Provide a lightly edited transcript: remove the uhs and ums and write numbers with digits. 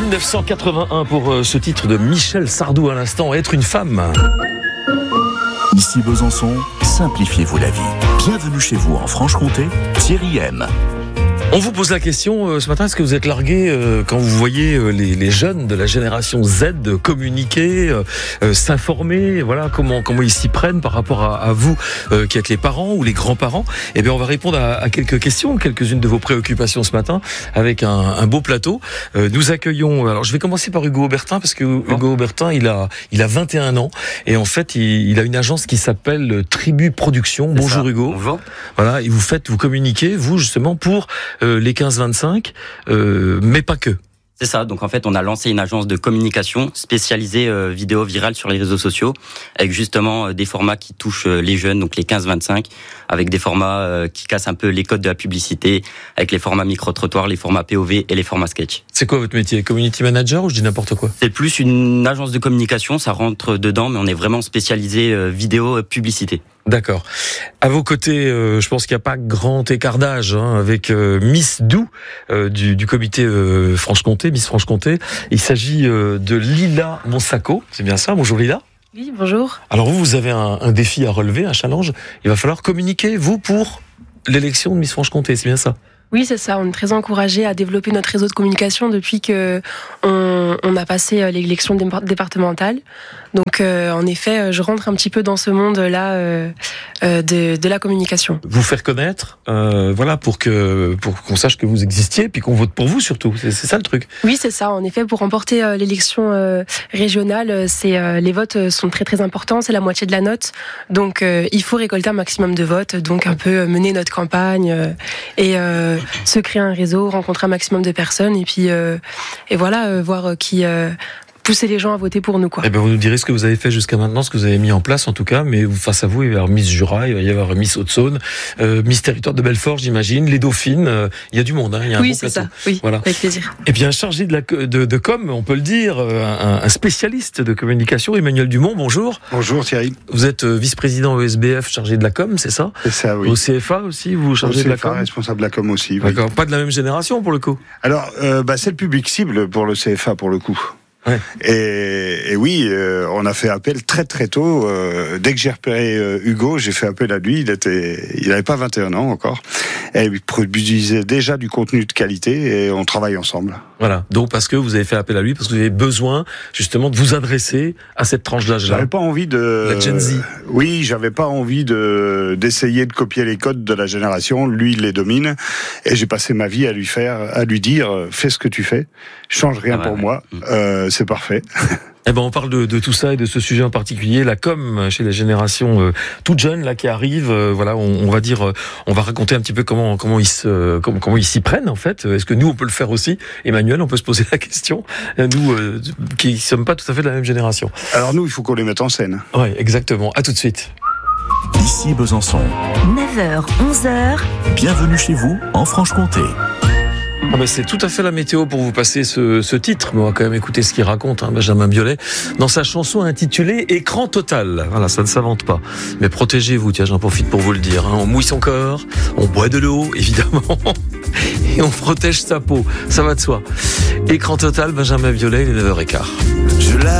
1981 pour ce titre de Michel Sardou à l'instant, Être une femme. Ici Besançon, simplifiez-vous la vie. Bienvenue chez vous en Franche-Comté, Thierry M. On vous pose la question ce matin, est-ce que vous êtes largué quand vous voyez les jeunes de la génération Z communiquer, s'informer, voilà comment ils s'y prennent par rapport à vous qui êtes les parents ou les grands-parents? Eh bien, on va répondre à quelques questions, quelques-unes de vos préoccupations ce matin avec un beau plateau. Nous accueillons, alors je vais commencer par Hugo Aubertin parce que Hugo Aubertin, il a 21 ans et en fait, il a une agence qui s'appelle Tribu Production. Bonjour Hugo. Bonjour. Voilà, et vous communiquez, vous justement pour les 15-25, mais pas que. C'est ça, donc en fait on a lancé une agence de communication spécialisée vidéo virale sur les réseaux sociaux, avec justement des formats qui touchent les jeunes, donc les 15-25, avec des formats qui cassent un peu les codes de la publicité, avec les formats micro-trottoirs, les formats POV et les formats sketch. C'est quoi votre métier? Community manager ou je dis n'importe quoi? C'est plus une agence de communication, ça rentre dedans, mais on est vraiment spécialisé vidéo publicité. D'accord. À vos côtés, je pense qu'il n'y a pas grand écart d'âge avec Miss Dou du comité Franche-Comté, Miss Franche-Comté. Il s'agit de Lila Monsacco. C'est bien ça? Bonjour Lila. Oui, bonjour. Alors vous avez un défi à relever, un challenge. Il va falloir communiquer, vous, pour l'élection de Miss Franche-Comté. C'est bien ça? Oui, c'est ça. On est très encouragés à développer notre réseau de communication depuis que on a passé l'élection départementale. Donc, en effet, je rentre un petit peu dans ce monde-là de la communication. Vous faire connaître, voilà, pour qu'on sache que vous existiez, puis qu'on vote pour vous surtout. C'est ça le truc. Oui, c'est ça. En effet, pour remporter l'élection régionale, les votes sont très très importants. C'est la moitié de la note. Donc, il faut récolter un maximum de votes. Donc, un peu mener notre campagne et se créer un réseau, rencontrer un maximum de personnes et puis voilà, voir qui pousser les gens à voter pour nous, quoi. Eh ben, vous nous direz ce que vous avez fait jusqu'à maintenant, ce que vous avez mis en place en tout cas, mais face à vous, il va y avoir Miss Jura, il va y avoir Miss Haute-Saône, Miss Territoire de Belfort, j'imagine, les Dauphines, il y a du monde, il y a un oui, bon c'est plateau. Ça. Oui, voilà. Avec plaisir. Eh bien, chargé de com, on peut le dire, un spécialiste de communication, Emmanuel Dumont, bonjour. Bonjour Thierry. Vous êtes vice-président au SBF, chargé de la com, c'est ça? C'est ça, oui. Au CFA aussi, vous chargez de la com? Responsable de la com aussi, oui. D'accord, pas de la même génération pour le coup? Alors, c'est le public cible pour le CFA pour le coup. Ouais. Et oui, on a fait appel très très tôt. Dès que j'ai repéré Hugo, j'ai fait appel à lui. Il n'avait pas 21 ans encore. Et il produisait déjà du contenu de qualité et on travaille ensemble. Voilà. Donc parce que vous avez fait appel à lui, parce que vous avez besoin justement de vous adresser à cette tranche d'âge-là. J'avais pas envie de la Gen Z. Oui, j'avais pas envie d'essayer de copier les codes de la génération. Lui, il les domine. Et j'ai passé ma vie à lui dire, fais ce que tu fais, change rien pour moi. C'est parfait. Eh ben, on parle de tout ça et de ce sujet en particulier, la com chez les générations toutes jeunes là qui arrivent. Voilà, on va dire, on va raconter un petit peu comment ils s'y prennent en fait. Est-ce que nous on peut le faire aussi, Emmanuel? On peut se poser la question. Nous qui sommes pas tout à fait de la même génération. Alors nous, il faut qu'on les mette en scène. Ouais, exactement. À tout de suite. Ici Besançon, 9h, 11h. bienvenue chez vous en Franche-Comté. Ah ben c'est tout à fait la météo pour vous passer ce titre, mais on va quand même écouter ce qu'il raconte, Benjamin Biolay, dans sa chanson intitulée Écran total. Voilà, ça ne s'invente pas. Mais protégez-vous, tiens, j'en profite pour vous le dire. On mouille son corps, on boit de l'eau, évidemment, et on protège sa peau. Ça va de soi. Écran total, Benjamin Biolay, il est 9h15.